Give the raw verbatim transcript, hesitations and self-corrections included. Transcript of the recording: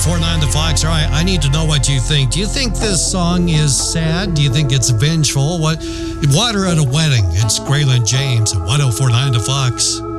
four nine The Fox. All right, I need to know what you think. Do you think this song is sad? Do you think it's vengeful? What? Water at a Wedding. It's Graylin James at ten forty-nine The Fox.